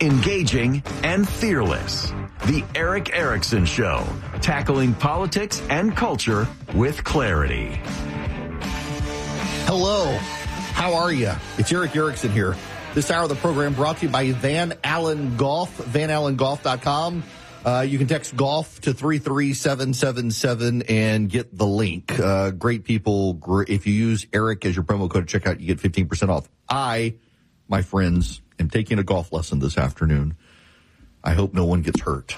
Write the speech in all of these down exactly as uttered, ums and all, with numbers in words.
engaging, and fearless. The Erick Erickson Show, tackling politics and culture with clarity. Hello, how are you? It's Erick Erickson here. This hour of the program brought to you by Van Allen Golf, van allen golf dot com. Uh, you can text golf to three three seven seven seven and get the link. Uh, great people. Gr- if you use Eric as your promo code at checkout, you get fifteen percent off. I, my friends, am taking a golf lesson this afternoon. I hope no one gets hurt.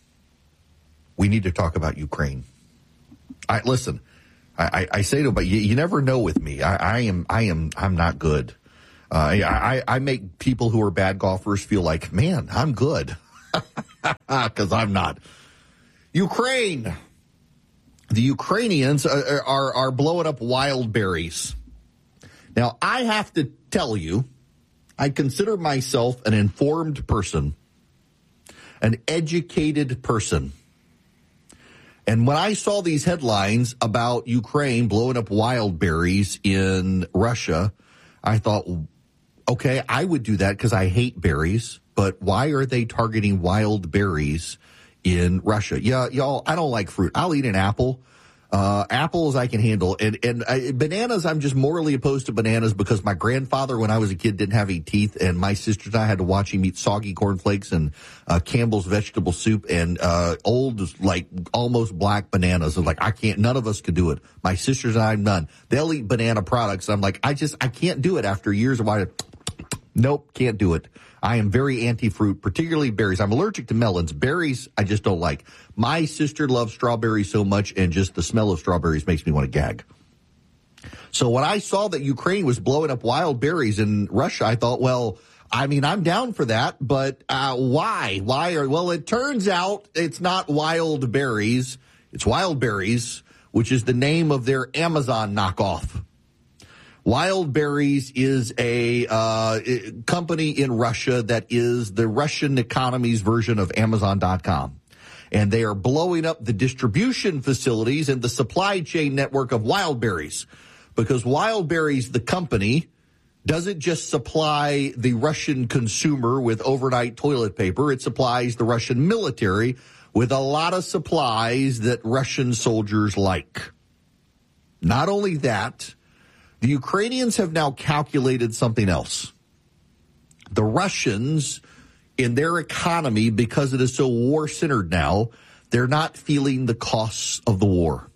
We need to talk about Ukraine. I listen, I, I, I say to, but you, you never know with me. I, I am, I am, I'm not good. Uh, I, I make people who are bad golfers feel like, man, I'm good. Because I'm not. Ukraine. The Ukrainians are, are, are blowing up wild berries. Now, I have to tell you, I consider myself an informed person, an educated person. And when I saw these headlines about Ukraine blowing up wild berries in Russia, I thought, okay, I would do that because I hate berries. But why are they targeting wild berries in Russia? Yeah, y'all, I don't like fruit. I'll eat an apple. Uh, apples I can handle. And, and uh, bananas, I'm just morally opposed to bananas because my grandfather, when I was a kid, didn't have any teeth. And my sisters and I had to watch him eat soggy cornflakes and uh, Campbell's vegetable soup and uh, old, like, almost black bananas. And like, I can't, none of us could do it. My sisters and I, none. They'll eat banana products. I'm like, I just, I can't do it after years of why. Nope, can't do it. I am very anti-fruit, particularly berries. I'm allergic to melons. Berries, I just don't like. My sister loves strawberries so much, and just the smell of strawberries makes me want to gag. So when I saw that Ukraine was blowing up wild berries in Russia, I thought, well, I mean, I'm down for that, but uh, why? Why are, well, it turns out it's not wild berries. It's wild berries, which is the name of their Amazon knockoff. Wild Berries is a uh, company in Russia that is the Russian economy's version of Amazon dot com. And they are blowing up the distribution facilities and the supply chain network of Wild Berries. Because Wild Berries, the company, doesn't just supply the Russian consumer with overnight toilet paper. It supplies the Russian military with a lot of supplies that Russian soldiers like. Not only that, the Ukrainians have now calculated something else. The Russians, in their economy, because it is so war-centered now, they're not feeling the costs of the war.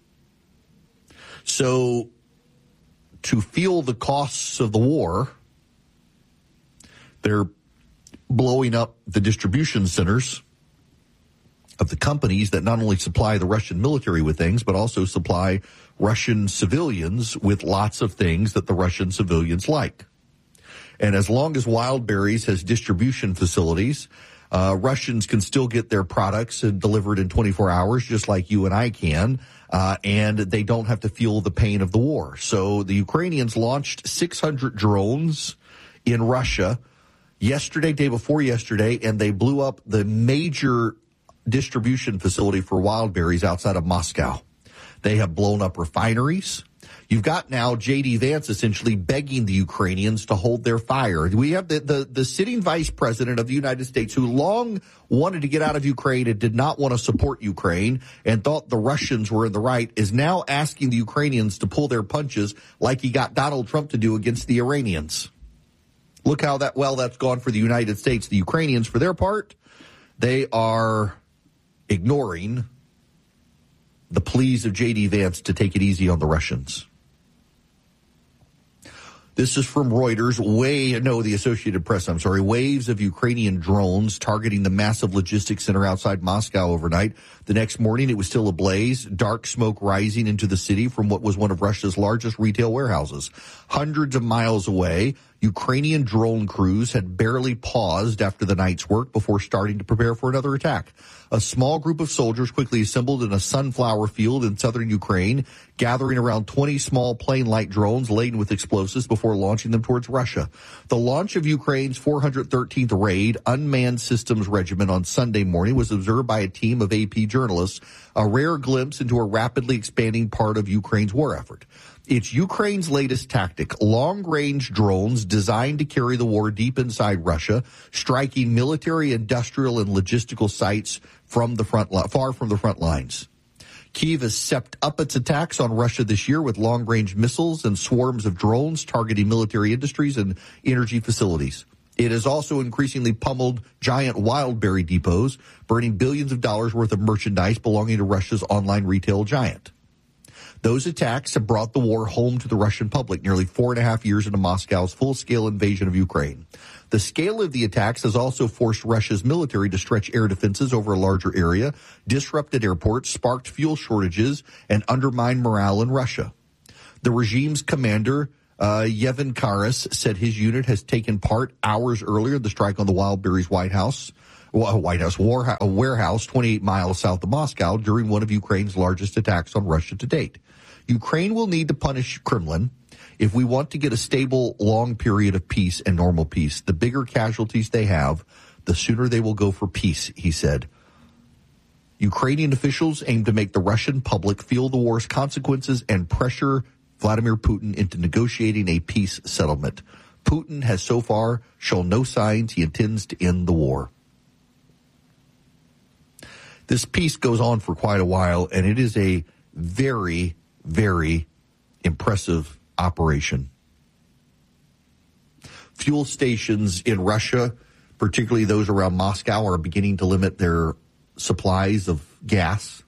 So, to feel the costs of the war, they're blowing up the distribution centers of the companies that not only supply the Russian military with things, but also supply Russian civilians with lots of things that the Russian civilians like. And as long as Wild Berries has distribution facilities, uh, Russians can still get their products and delivered in twenty-four hours, just like you and I can, uh, and they don't have to feel the pain of the war. So the Ukrainians launched six hundred drones in Russia yesterday, day before yesterday, and they blew up the major distribution facility for Wild Berries outside of Moscow. They have blown up refineries. You've got now J D Vance essentially begging the Ukrainians to hold their fire. We have the, the, the sitting vice president of the United States who long wanted to get out of Ukraine and did not want to support Ukraine and thought the Russians were in the right, is now asking the Ukrainians to pull their punches like he got Donald Trump to do against the Iranians. Look how that well that's gone for the United States. The Ukrainians, for their part, they are ignoring the pleas of J D Vance to take it easy on the Russians. This is from Reuters. Way, no, the Associated Press, I'm sorry. Waves of Ukrainian drones targeting the massive logistics center outside Moscow overnight. The next morning, it was still ablaze. Dark smoke rising into the city from what was one of Russia's largest retail warehouses. Hundreds of miles away, Ukrainian drone crews had barely paused after the night's work before starting to prepare for another attack. A small group of soldiers quickly assembled in a sunflower field in southern Ukraine, gathering around twenty small plane-like drones laden with explosives before launching them towards Russia. The launch of Ukraine's four hundred thirteenth Raid Unmanned Systems Regiment on Sunday morning was observed by a team of A P journalists, a rare glimpse into a rapidly expanding part of Ukraine's war effort. It's Ukraine's latest tactic, long-range drones designed to carry the war deep inside Russia, striking military, industrial, and logistical sites from the front li- far from the front lines. Kyiv has stepped up its attacks on Russia this year with long-range missiles and swarms of drones targeting military industries and energy facilities. It has also increasingly pummeled giant wildberry depots, burning billions of dollars worth of merchandise belonging to Russia's online retail giant. Those attacks have brought the war home to the Russian public nearly four and a half years into Moscow's full-scale invasion of Ukraine. The scale of the attacks has also forced Russia's military to stretch air defenses over a larger area, disrupted airports, sparked fuel shortages, and undermined morale in Russia. The regime's commander, uh, Yevhen Karas, said his unit has taken part hours earlier in the strike on the Wildberries White House, well, White House war, a warehouse twenty-eight miles south of Moscow during one of Ukraine's largest attacks on Russia to date. Ukraine will need to punish Kremlin if we want to get a stable, long period of peace and normal peace. The bigger casualties they have, the sooner they will go for peace, he said. Ukrainian officials aim to make the Russian public feel the war's consequences and pressure Vladimir Putin into negotiating a peace settlement. Putin has so far shown no signs he intends to end the war. This peace goes on for quite a while, and it is a very, very impressive operation. Fuel stations in Russia, particularly those around Moscow, are beginning to limit their supplies of gas.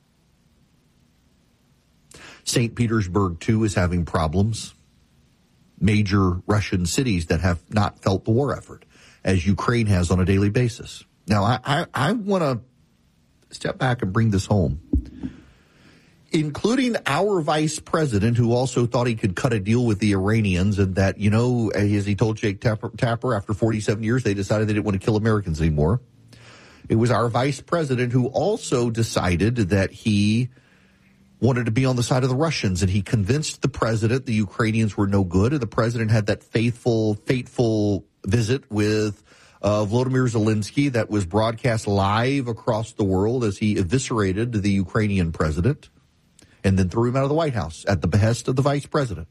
Saint Petersburg, too, is having problems. Major Russian cities that have not felt the war effort, as Ukraine has on a daily basis. Now, I, I, I want to step back and bring this home. Including our vice president, who also thought he could cut a deal with the Iranians, and that, you know, as he told Jake Tapper, Tapper after forty-seven years, they decided they didn't want to kill Americans anymore. It was our vice president who also decided that he wanted to be on the side of the Russians, and he convinced the president the Ukrainians were no good, and the president had that faithful, fateful visit with uh, Volodymyr Zelensky that was broadcast live across the world as he eviscerated the Ukrainian president and then threw him out of the White House at the behest of the vice president.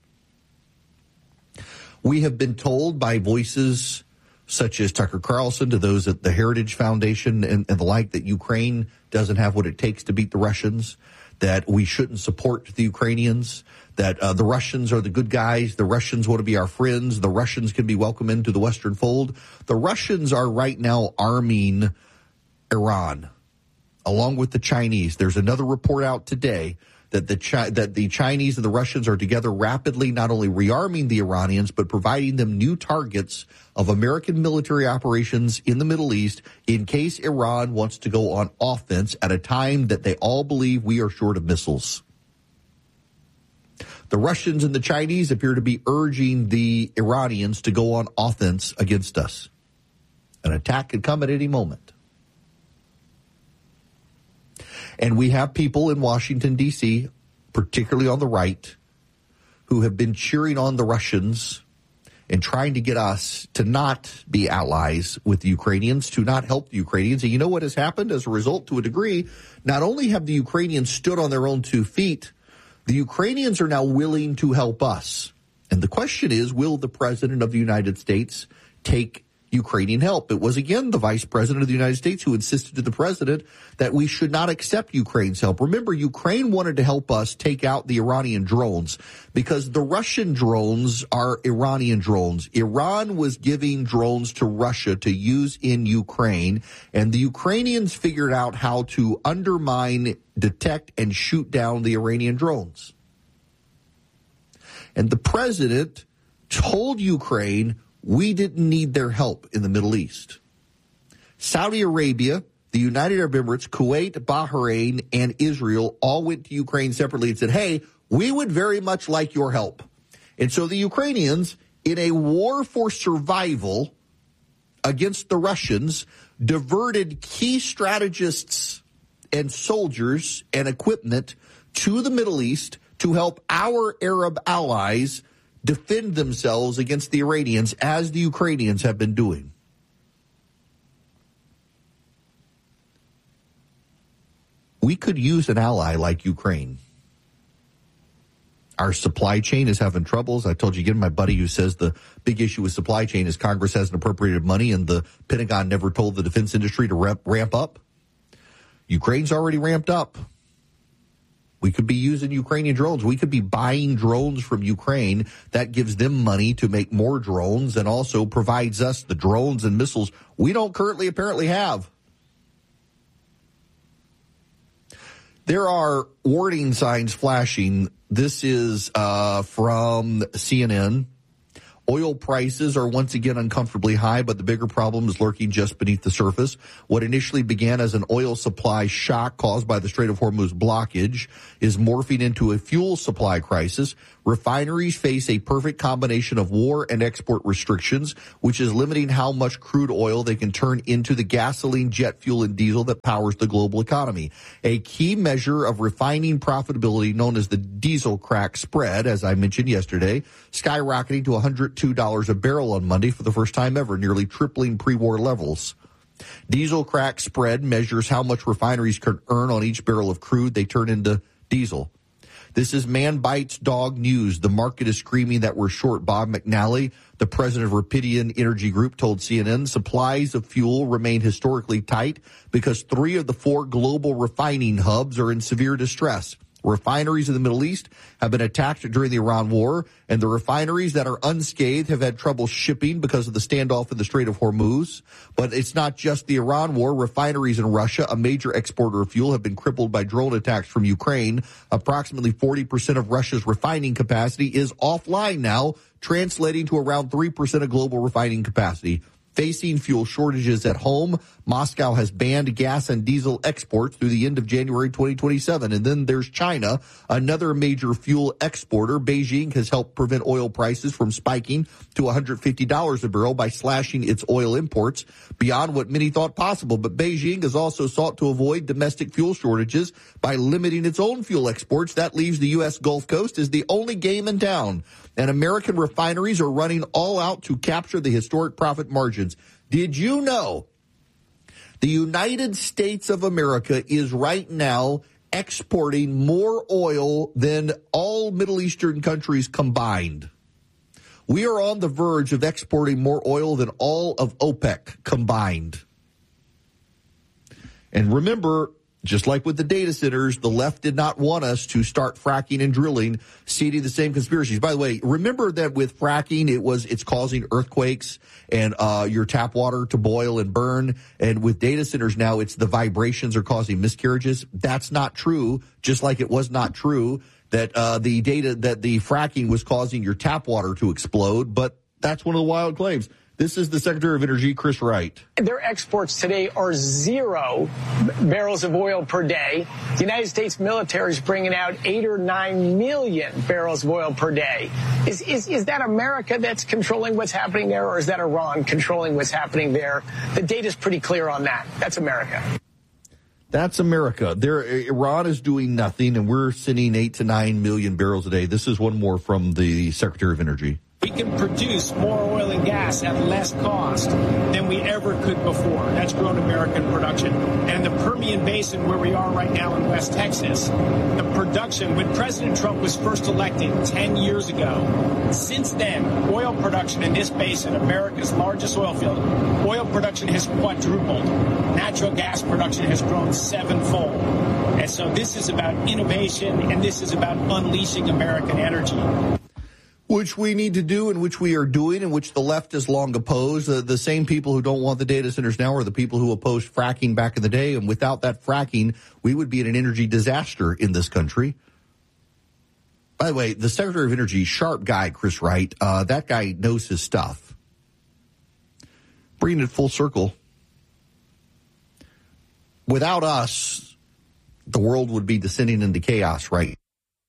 We have been told by voices such as Tucker Carlson, to those at the Heritage Foundation and, and the like, that Ukraine doesn't have what it takes to beat the Russians, that we shouldn't support the Ukrainians, that uh, the Russians are the good guys, the Russians want to be our friends, the Russians can be welcome into the Western fold. The Russians are right now arming Iran, along with the Chinese. There's another report out today that the Chi- that the Chinese and the Russians are together rapidly not only rearming the Iranians, but providing them new targets of American military operations in the Middle East in case Iran wants to go on offense at a time that they all believe we are short of missiles. The Russians and the Chinese appear to be urging the Iranians to go on offense against us. An attack could come at any moment. And we have people in Washington, D C, particularly on the right, who have been cheering on the Russians and trying to get us to not be allies with the Ukrainians, to not help the Ukrainians. And you know what has happened as a result, to a degree? Not only have the Ukrainians stood on their own two feet, the Ukrainians are now willing to help us. And the question is, will the President of the United States take Ukrainian help? It was, again, the Vice President of the United States who insisted to the President that we should not accept Ukraine's help. Remember, Ukraine wanted to help us take out the Iranian drones because the Russian drones are Iranian drones. Iran was giving drones to Russia to use in Ukraine, and the Ukrainians figured out how to undermine, detect, and shoot down the Iranian drones. And the President told Ukraine we didn't need their help in the Middle East. Saudi Arabia, the United Arab Emirates, Kuwait, Bahrain, and Israel all went to Ukraine separately and said, hey, we would very much like your help. And so the Ukrainians, in a war for survival against the Russians, diverted key strategists and soldiers and equipment to the Middle East to help our Arab allies defend themselves against the Iranians, as the Ukrainians have been doing. We could use an ally like Ukraine. Our supply chain is having troubles. I told you again, my buddy who says the big issue with supply chain is Congress hasn't appropriated money and the Pentagon never told the defense industry to ramp, ramp up. Ukraine's already ramped up. We could be using Ukrainian drones. We could be buying drones from Ukraine. That gives them money to make more drones and also provides us the drones and missiles we don't currently apparently have. There are warning signs flashing. This is uh, from C N N. Oil prices are once again uncomfortably high, but the bigger problem is lurking just beneath the surface. What initially began as an oil supply shock caused by the Strait of Hormuz blockage is morphing into a fuel supply crisis. Refineries face a perfect combination of war and export restrictions, which is limiting how much crude oil they can turn into the gasoline, jet fuel, and diesel that powers the global economy. A key measure of refining profitability, known as the diesel crack spread, as I mentioned yesterday, skyrocketing to one hundred two dollars a barrel on Monday for the first time ever, nearly tripling pre-war levels. Diesel crack spread measures how much refineries can earn on each barrel of crude they turn into diesel. This is man bites dog news. The market is screaming that we're short. Bob McNally, the president of Rapidian Energy Group, told C N N supplies of fuel remain historically tight because three of the four global refining hubs are in severe distress. Refineries in the Middle East have been attacked during the Iran war, and the refineries that are unscathed have had trouble shipping because of the standoff in the Strait of Hormuz. But it's not just the Iran war. Refineries in Russia, a major exporter of fuel, have been crippled by drone attacks from Ukraine. Approximately forty percent of Russia's refining capacity is offline now, translating to around three percent of global refining capacity. Facing fuel shortages at home, Moscow has banned gas and diesel exports through the end of January twenty twenty-seven. And then there's China, another major fuel exporter. Beijing has helped prevent oil prices from spiking to one hundred fifty dollars a barrel by slashing its oil imports beyond what many thought possible. But Beijing has also sought to avoid domestic fuel shortages by limiting its own fuel exports. That leaves the U S Gulf Coast as the only game in town. And American refineries are running all out to capture the historic profit margins. Did you know the United States of America is right now exporting more oil than all Middle Eastern countries combined? We are on the verge of exporting more oil than all of OPEC combined. And remember, just like with the data centers, the left did not want us to start fracking and drilling, seeding the same conspiracies. By the way, remember that with fracking, it was it's causing earthquakes and uh, your tap water to boil and burn. And with data centers now, it's the vibrations are causing miscarriages. That's not true, just like it was not true that uh, the data that the fracking was causing your tap water to explode. But that's one of the wild claims. This is the Secretary of Energy, Chris Wright. Their exports today are zero barrels of oil per day. The United States military is bringing out eight or nine million barrels of oil per day. Is, is, is that America that's controlling what's happening there, or is that Iran controlling what's happening there? The data's pretty clear on that. That's America. That's America. There, Iran is doing nothing, and we're sending eight to nine million barrels a day. This is one more from the Secretary of Energy. We can produce more oil and gas at less cost than we ever could before. That's grown American production. And the Permian Basin, where we are right now in West Texas, the production, when President Trump was first elected ten years ago, since then, oil production in this basin, America's largest oil field, oil production has quadrupled. Natural gas production has grown sevenfold. And so this is about innovation, and this is about unleashing American energy. Which we need to do and which we are doing and which the left has long opposed. Uh, the same people who don't want the data centers now are the people who opposed fracking back in the day. And without that fracking, we would be in an energy disaster in this country. By the way, the Secretary of Energy, sharp guy, Chris Wright, uh, that guy knows his stuff. Bringing it full circle. Without us, the world would be descending into chaos, right?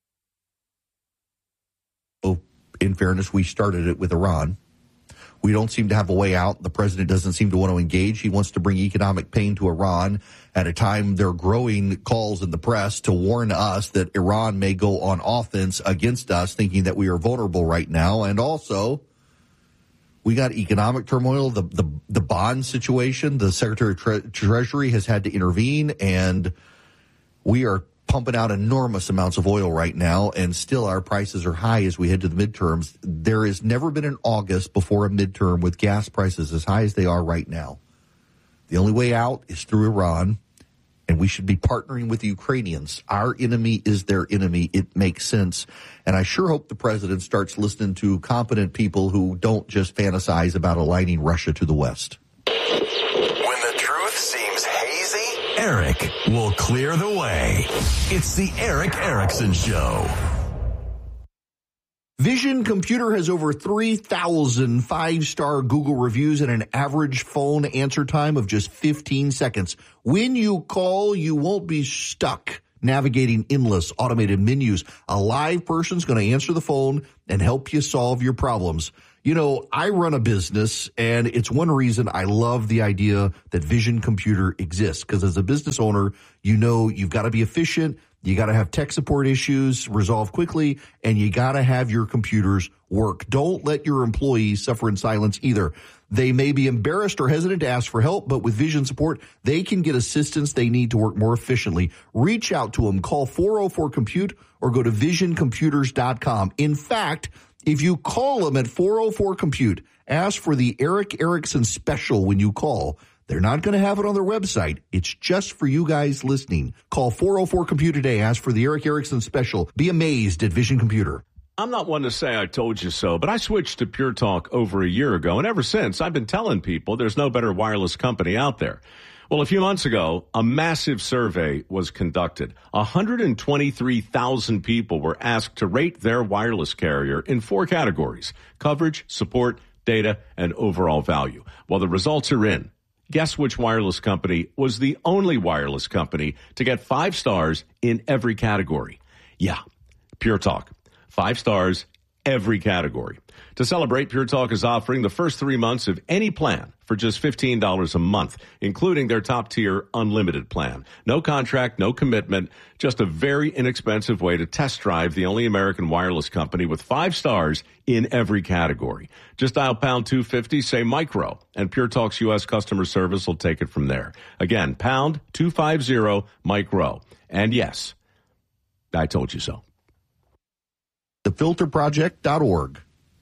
Oh. In fairness, we started it with Iran. We don't seem to have a way out. The president doesn't seem to want to engage. He wants to bring economic pain to Iran at a time there are growing calls in the press to warn us that Iran may go on offense against us, thinking that we are vulnerable right now. And also, we got economic turmoil, the the, the bond situation. The Secretary of Tre- Treasury has had to intervene, and we are pumping out enormous amounts of oil right now, and still our prices are high as we head to the midterms. There has never been an August before a midterm with gas prices as high as they are right now. The only way out is through Iran, and we should be partnering with the Ukrainians. Our enemy is their enemy. It makes sense. And I sure hope the president starts listening to competent people who don't just fantasize about aligning Russia to the West. When the truth seems hazy, Eric will clear the way. It's the Eric Erickson Show. Vision Computer has over three thousand five-star Google reviews and an average phone answer time of just fifteen seconds. When you call, you won't be stuck navigating endless automated menus. A live person's going to answer the phone and help you solve your problems. You know, I run a business, and it's one reason I love the idea that Vision Computer exists, because as a business owner, you know you've got to be efficient. You got to have tech support issues resolved quickly, and you got to have your computers work. Don't let your employees suffer in silence either. They may be embarrassed or hesitant to ask for help, but with Vision support, they can get assistance they need to work more efficiently. Reach out to them. Call four oh four compute or go to vision computers dot com. In fact, if you call them at four oh four compute, ask for the Eric Erickson special when you call. They're not going to have it on their website. It's just for you guys listening. Call four oh four compute today. Ask for the Eric Erickson special. Be amazed at Vision Computer. I'm not one to say I told you so, but I switched to Pure Talk over a year ago, and ever since, I've been telling people there's no better wireless company out there. Well, a few months ago, a massive survey was conducted. one hundred twenty-three thousand people were asked to rate their wireless carrier in four categories: coverage, support, data, and overall value. Well, the results are in. Guess which wireless company was the only wireless company to get five stars in every category? Yeah, Pure Talk. Five stars, every category. To celebrate, Pure Talk is offering the first three months of any plan for just fifteen dollars a month, including their top-tier unlimited plan. No contract, no commitment, just a very inexpensive way to test drive the only American wireless company with five stars in every category. Just dial pound two fifty, say micro, and Pure Talk's U S customer service will take it from there. Again, pound two fifty, micro. And yes, I told you so. the filter project dot org.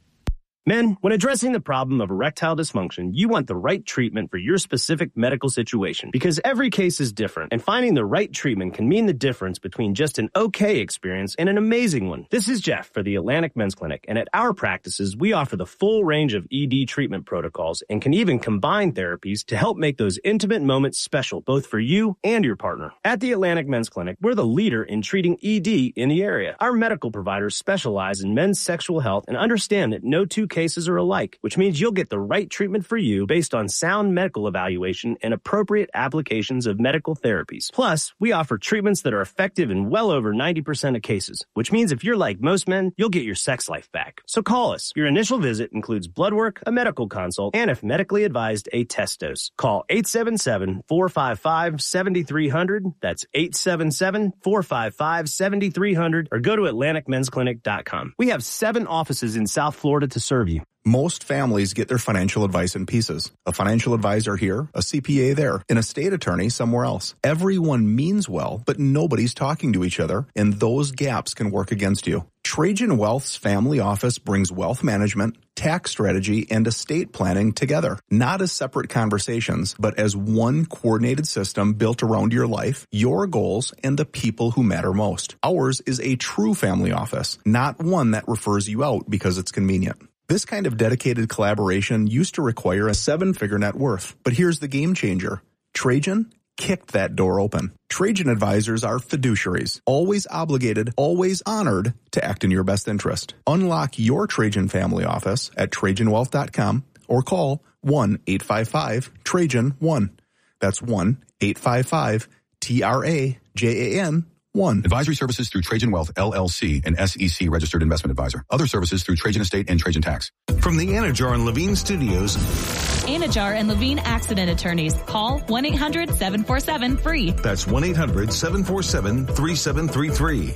Men, when addressing the problem of erectile dysfunction, you want the right treatment for your specific medical situation, because every case is different, and finding the right treatment can mean the difference between just an okay experience and an amazing one. This is Jeff for the Atlantic Men's Clinic, and at our practices, we offer the full range of E D treatment protocols and can even combine therapies to help make those intimate moments special, both for you and your partner. At the Atlantic Men's Clinic, we're the leader in treating E D in the area. Our medical providers specialize in men's sexual health and understand that no two cases are alike, which means you'll get the right treatment for you based on sound medical evaluation and appropriate applications of medical therapies. Plus, we offer treatments that are effective in well over ninety percent of cases, which means if you're like most men, you'll get your sex life back. So call us. Your initial visit includes blood work, a medical consult, and if medically advised, a test dose. Call eight seven seven, four five five, seven three zero zero. That's eight seven seven, four five five, seven three zero zero, or go to atlantic men's clinic dot com. We have seven offices in South Florida to serve you. Most families get their financial advice in pieces. A financial advisor here, a C P A there, an estate attorney somewhere else. Everyone means well, but nobody's talking to each other, and those gaps can work against you. Trajan Wealth's family office brings wealth management, tax strategy, and estate planning together, not as separate conversations, but as one coordinated system built around your life, your goals, and the people who matter most. Ours is a true family office, not one that refers you out because it's convenient. This kind of dedicated collaboration used to require a seven-figure net worth, but here's the game changer. Trajan kicked that door open. Trajan advisors are fiduciaries, always obligated, always honored to act in your best interest. Unlock your Trajan family office at trajan wealth dot com or call one eight five five Trajan one. That's one eight five five T R A J A N one. Advisory services through Trajan Wealth, L L C, an S E C registered investment advisor. Other services through Trajan Estate and Trajan Tax. From the Anajar and Levine Studios. Anajar and Levine Accident Attorneys. Call one eight hundred seven four seven free. That's one eight hundred seven four seven three seven three three.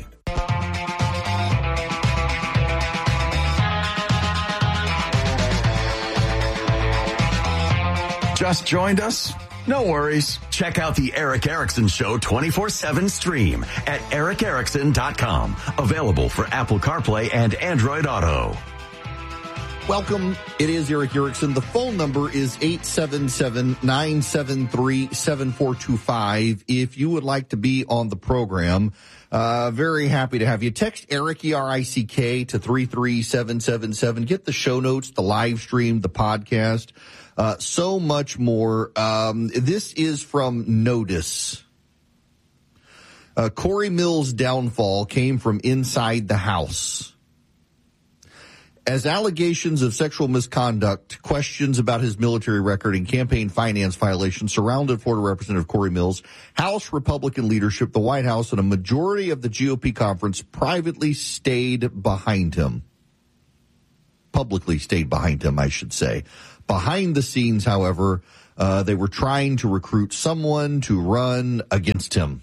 Just joined us? No worries. Check out the Eric Erickson Show twenty-four seven stream at eric erickson dot com. Available for Apple CarPlay and Android Auto. Welcome. It is Eric Erickson. The phone number is eight seven seven, nine seven three, seven four two five. If you would like to be on the program, uh, very happy to have you. Text Eric, E R I C K, to three three seven seven seven. Get the show notes, the live stream, the podcast. Uh, so much more. Um, this is from Notice. Uh, Corey Mills' downfall came from inside the house. As allegations of sexual misconduct, questions about his military record, and campaign finance violations surrounded Florida Representative Corey Mills, House Republican leadership, the White House, and a majority of the G O P conference privately stayed behind him. Publicly stayed behind him, I should say. Behind the scenes, however, uh, they were trying to recruit someone to run against him.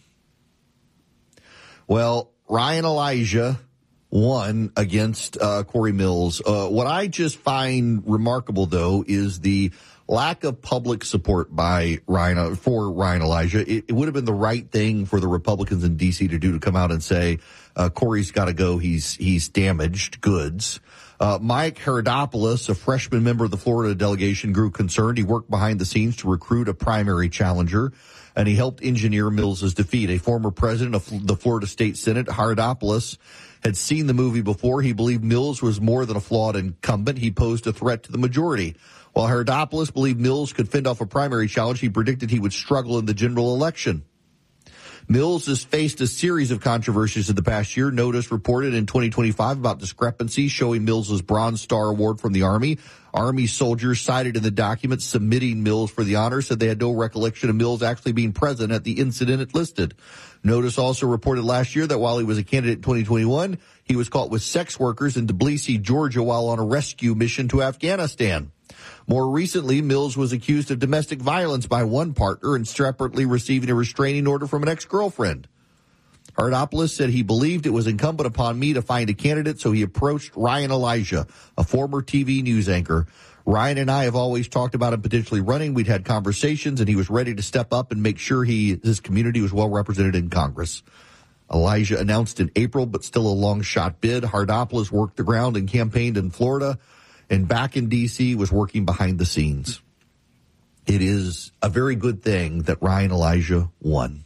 Well, Ryan Elijah won against uh, Corey Mills. Uh, what I just find remarkable, though, is the lack of public support by Ryan for Ryan Elijah. It, it would have been the right thing for the Republicans in D C to do, to come out and say, uh, Corey's got to go. He's he's damaged goods. Uh, Mike Herodopoulos, a freshman member of the Florida delegation, grew concerned. He worked behind the scenes to recruit a primary challenger, and he helped engineer Mills' defeat. A former president of the Florida State Senate, Herodopoulos, had seen the movie before. He believed Mills was more than a flawed incumbent. He posed a threat to the majority. While Herodopoulos believed Mills could fend off a primary challenge, he predicted he would struggle in the general election. Mills has faced a series of controversies in the past year. Notice reported in twenty twenty-five about discrepancies showing Mills' Bronze Star Award from the Army. Army soldiers cited in the document submitting Mills for the honor said they had no recollection of Mills actually being present at the incident it listed. Notice also reported last year that while he was a candidate in twenty twenty-one, he was caught with sex workers in Tbilisi, Georgia, while on a rescue mission to Afghanistan. More recently, Mills was accused of domestic violence by one partner and separately receiving a restraining order from an ex-girlfriend. Herodopoulos said he believed it was incumbent upon me to find a candidate, so he approached Ryan Elijah, a former T V news anchor. Ryan and I have always talked about him potentially running. We'd had conversations, and he was ready to step up and make sure he his community was well represented in Congress. Elijah announced in April, but still a long-shot bid. Herodopoulos worked the ground and campaigned in Florida, and back in D C was working behind the scenes. It is a very good thing that Ryan Elijah won.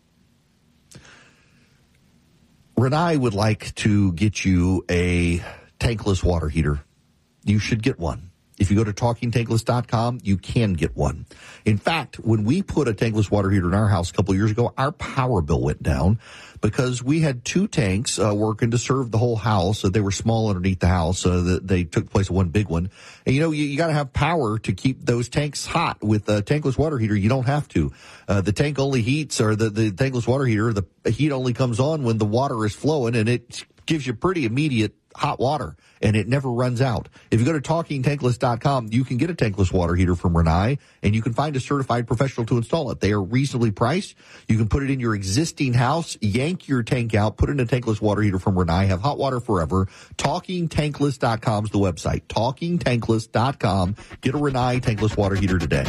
Renai would like to get you a tankless water heater. You should get one. If you go to talking tankless dot com, you can get one. In fact, when we put a tankless water heater in our house a couple of years ago, our power bill went down because we had two tanks uh, working to serve the whole house. So they were small underneath the house. So that they took place of one big one. And, you know, you, you got to have power to keep those tanks hot. With a tankless water heater, you don't have to. Uh, the tank only heats, or the, the tankless water heater, the heat only comes on when the water is flowing, and it gives you pretty immediate hot water, and it never runs out. If you go to talking tankless dot com, you can get a tankless water heater from Renai, and you can find a certified professional to install it. They are reasonably priced. You can put it in your existing house, yank your tank out, put in a tankless water heater from Renai, have hot water forever. talking tankless dot com is the website. talking tankless dot com. Get a Renai tankless water heater today.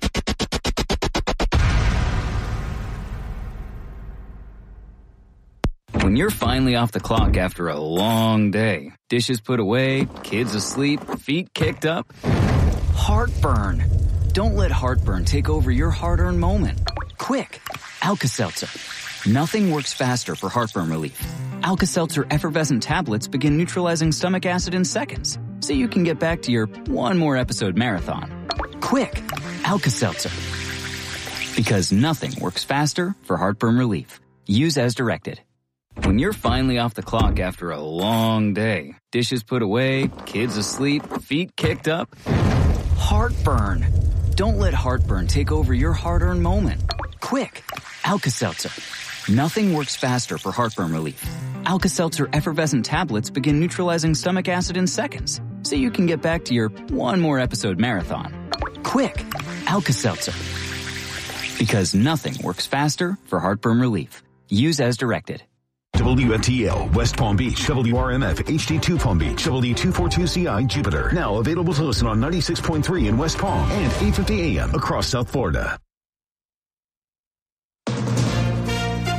When you're finally off the clock after a long day, dishes put away, kids asleep, feet kicked up, heartburn. Don't let heartburn take over your hard-earned moment. Quick, Alka-Seltzer. Nothing works faster for heartburn relief. Alka-Seltzer effervescent tablets begin neutralizing stomach acid in seconds, so you can get back to your one more episode marathon. Quick, Alka-Seltzer. Because nothing works faster for heartburn relief. Use as directed. When you're finally off the clock after a long day, dishes put away, kids asleep, feet kicked up, heartburn. Don't let heartburn take over your hard-earned moment. Quick, Alka-Seltzer. Nothing works faster for heartburn relief. Alka-Seltzer effervescent tablets begin neutralizing stomach acid in seconds, so you can get back to your one more episode marathon. Quick, Alka-Seltzer. Because nothing works faster for heartburn relief. Use as directed. W F T L, West Palm Beach, W R M F, H D two Palm Beach, W two forty-two C I, Jupiter. Now available to listen on ninety-six point three in West Palm and eight fifty A M across South Florida.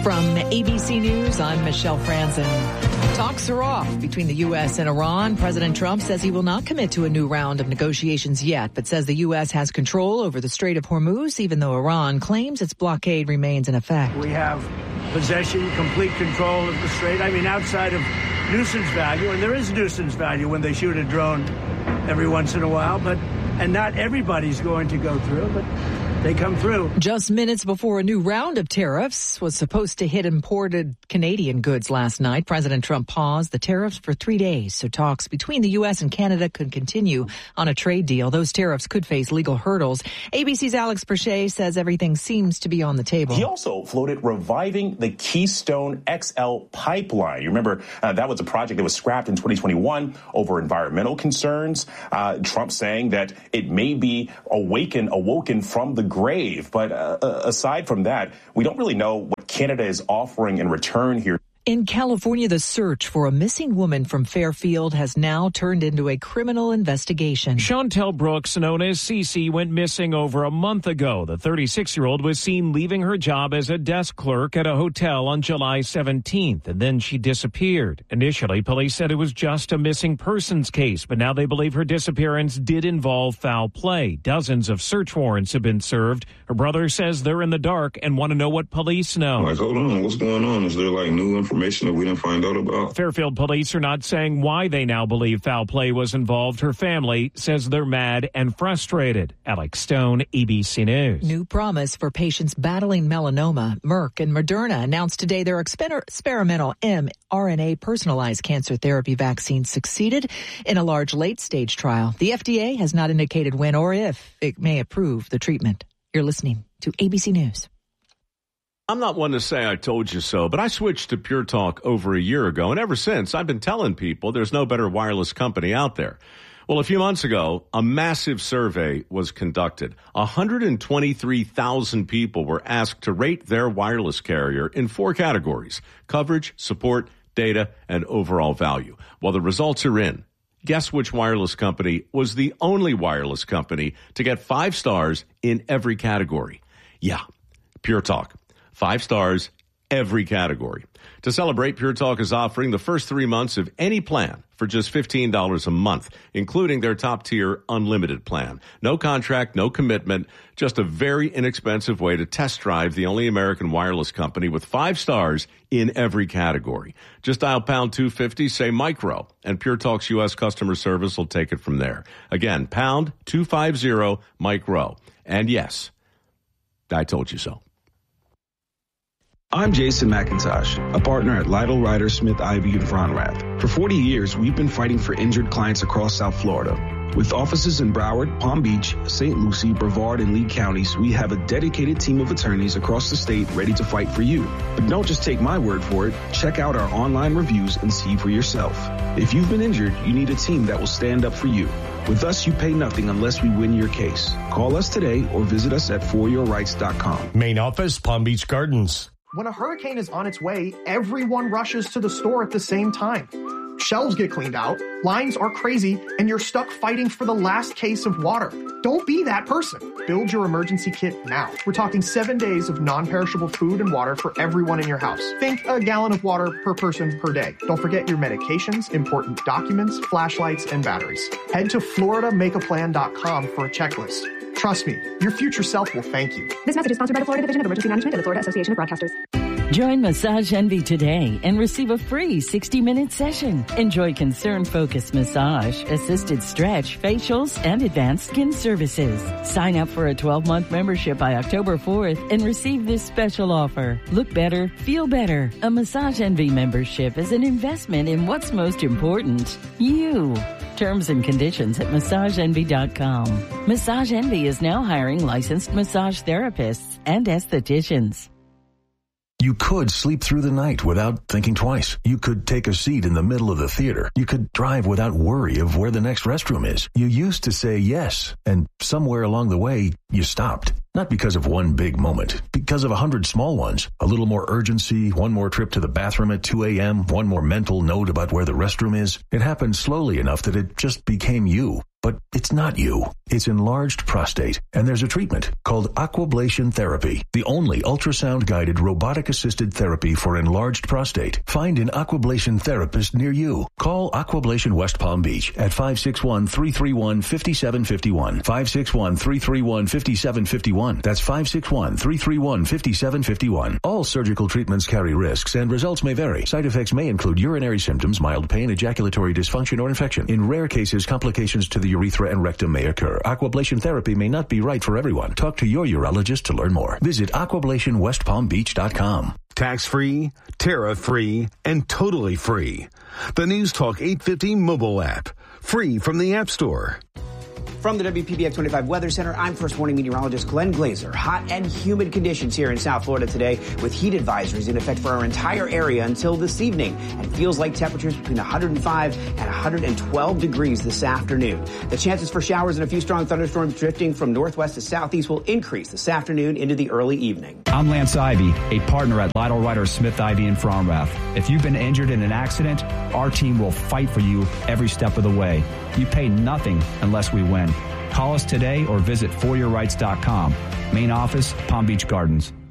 From A B C News, I'm Michelle Franzen. Talks are off between the U S and Iran. President Trump says he will not commit to a new round of negotiations yet, but says the U S has control over the Strait of Hormuz, even though Iran claims its blockade remains in effect. We have possession, complete control of the strait. I mean, outside of nuisance value, and there is nuisance value when they shoot a drone every once in a while, but and not everybody's going to go through, but they come through. Just minutes before a new round of tariffs was supposed to hit imported Canadian goods last night, President Trump paused the tariffs for three days so talks between the U S and Canada could continue on a trade deal. Those tariffs could face legal hurdles. A B C's Alex Perche says everything seems to be on the table. He also floated reviving the Keystone X L pipeline. You remember uh, that was a project that was scrapped in twenty twenty-one over environmental concerns. Uh, Trump saying that it may be awakened, awoken from the grave. But uh, aside from that, we don't really know what Canada is offering in return here. In California, the search for a missing woman from Fairfield has now turned into a criminal investigation. Chantel Brooks, known as Cece, went missing over a month ago. The thirty-six-year-old was seen leaving her job as a desk clerk at a hotel on July seventeenth, and then she disappeared. Initially, police said it was just a missing persons case, but now they believe her disappearance did involve foul play. Dozens of search warrants have been served. Her brother says they're in the dark and want to know what police know. Like, hold on, what's going on? Is there, like, new information? Information that we didn't find out about. Fairfield police are not saying why they now believe foul play was involved. Her family says they're mad and frustrated. Alex Stone, A B C News. New promise for patients battling melanoma. Merck and Moderna announced today their exper- experimental mRNA personalized cancer therapy vaccine succeeded in a large late-stage trial. The F D A has not indicated when or if it may approve the treatment. You're listening to A B C News. I'm not one to say I told you so, but I switched to Pure Talk over a year ago, and ever since, I've been telling people there's no better wireless company out there. Well, a few months ago, a massive survey was conducted. one hundred twenty-three thousand people were asked to rate their wireless carrier in four categories: coverage, support, data, and overall value. Well, the results are in. Guess which wireless company was the only wireless company to get five stars in every category? Yeah, Pure Talk. Five stars, every category. To celebrate, Pure Talk is offering the first three months of any plan for just fifteen dollars a month, including their top-tier unlimited plan. No contract, no commitment, just a very inexpensive way to test drive the only American wireless company with five stars in every category. Just dial pound two fifty, say micro, and Pure Talk's U S customer service will take it from there. Again, pound two fifty, micro. And yes, I told you so. I'm Jason McIntosh, a partner at Lytle Ryder Smith Ivy and Fronrath. For forty years, we've been fighting for injured clients across South Florida. With offices in Broward, Palm Beach, Saint Lucie, Brevard, and Lee counties, we have a dedicated team of attorneys across the state ready to fight for you. But don't just take my word for it. Check out our online reviews and see for yourself. If you've been injured, you need a team that will stand up for you. With us, you pay nothing unless we win your case. Call us today or visit us at for your rights dot com. Main office, Palm Beach Gardens. When a hurricane is on its way, everyone rushes to the store at the same time. Shelves get cleaned out, lines are crazy, and you're stuck fighting for the last case of water. Don't be that person. Build your emergency kit now. We're talking seven days of non-perishable food and water for everyone in your house. Think a gallon of water per person per day. Don't forget your medications, important documents, flashlights, and batteries. Head to Florida Make A Plan dot com for a checklist. Trust me, your future self will thank you. This message is sponsored by the Florida Division of Emergency Management and the Florida Association of Broadcasters. Join Massage Envy today and receive a free sixty-minute session. Enjoy concern-focused massage, assisted stretch, facials, and advanced skin services. Sign up for a twelve-month membership by October fourth and receive this special offer. Look better, feel better. A Massage Envy membership is an investment in what's most important, you. Terms and conditions at massage envy dot com. Massage Envy is now hiring licensed massage therapists and estheticians. You could sleep through the night without thinking twice. You could take a seat in the middle of the theater. You could drive without worry of where the next restroom is. You used to say yes, and somewhere along the way, you stopped. Not because of one big moment, because of a hundred small ones. A little more urgency, one more trip to the bathroom at two a.m., one more mental note about where the restroom is. It happened slowly enough that it just became you. but it's not you. It's enlarged prostate, and there's a treatment called Aquablation Therapy, the only ultrasound-guided robotic-assisted therapy for enlarged prostate. Find an Aquablation therapist near you. Call Aquablation West Palm Beach at five six one, three three one, five seven five one. five six one, three three one, five seven five one. That's five six one, three three one, five seven five one. All surgical treatments carry risks, and results may vary. Side effects may include urinary symptoms, mild pain, ejaculatory dysfunction, or infection. In rare cases, complications to the urethra and rectum may occur. Aquablation therapy may not be right for everyone. Talk to your urologist to learn more. Visit aquablation west palm beach dot com. Tax-free, tariff-free, and totally free. The News Talk eight fifty mobile app. Free from the App Store. From the W P B X twenty-five Weather Center, I'm First Warning Meteorologist Glenn Glazer. Hot and humid conditions here in South Florida today with heat advisories in effect for our entire area until this evening. And feels like temperatures between one hundred five and one hundred twelve degrees this afternoon. The chances for showers and a few strong thunderstorms drifting from northwest to southeast will increase this afternoon into the early evening. I'm Lance Ivy, a partner at Lytle Ryder Smith Ivy in Fromrath. If you've been injured in an accident, our team will fight for you every step of the way. You pay nothing unless we win. Call us today or visit for your rights dot com. Main office, Palm Beach Gardens.